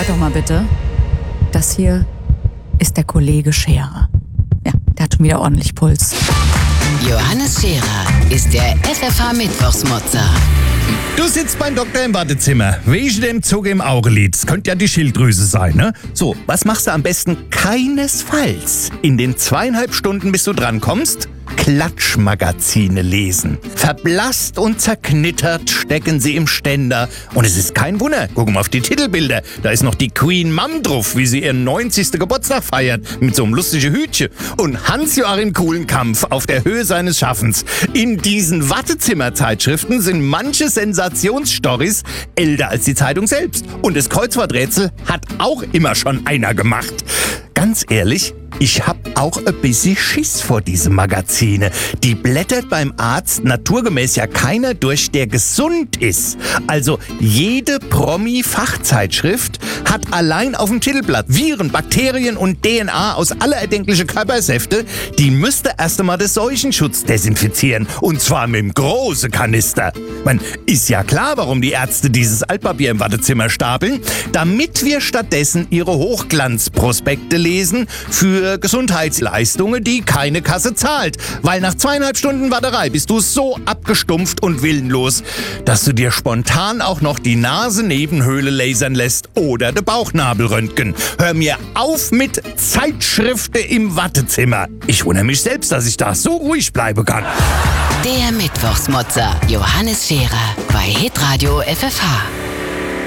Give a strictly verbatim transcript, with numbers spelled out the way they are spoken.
hört doch mal bitte. Das hier ist der Kollege Scherer. Ja, der hat schon wieder ordentlich Puls. Johannes Scherer ist der F F H-Mittwochsmotzer. Du sitzt beim Doktor im Wartezimmer, wegen dem Zug im Augenlid. Das könnte ja die Schilddrüse sein, ne? So, was machst du am besten keinesfalls in den zweieinhalb Stunden, bis du drankommst? Klatschmagazine lesen. Verblasst und zerknittert stecken sie im Ständer. Und es ist kein Wunder. Guck mal auf die Titelbilder. Da ist noch die Queen Mom drauf, wie sie ihren neunzigsten Geburtstag feiert. Mit so einem lustigen Hütchen. Und Hans-Joachim Kulenkampf auf der Höhe seines Schaffens. In diesen Wartezimmerzeitschriften sind manche Sensationsstories älter als die Zeitung selbst. Und das Kreuzworträtsel hat auch immer schon einer gemacht. Ganz ehrlich, ich hab auch ein bisschen Schiss vor diese Magazine. Die blättert beim Arzt naturgemäß ja keiner durch, der gesund ist. Also jede Promi-Fachzeitschrift hat allein auf dem Titelblatt Viren, Bakterien und D N A aus aller erdenklichen Körpersäfte. Die müsste erst einmal den Seuchenschutz desinfizieren. Und zwar mit dem großen Kanister. Man, ist ja klar, warum die Ärzte dieses Altpapier im Wartezimmer stapeln. Damit wir stattdessen ihre Hochglanzprospekte lesen für Gesundheitsleistungen, die keine Kasse zahlt. Weil nach zweieinhalb Stunden Warterei bist du so abgestumpft und willenlos, dass du dir spontan auch noch die Nasennebenhöhle lasern lässt oder den Bauchnabel röntgen. Hör mir auf mit Zeitschriften im Wartezimmer. Ich wundere mich selbst, dass ich da so ruhig bleiben kann. Der Mittwochsmotzer Johannes Scherer bei Hitradio F F H.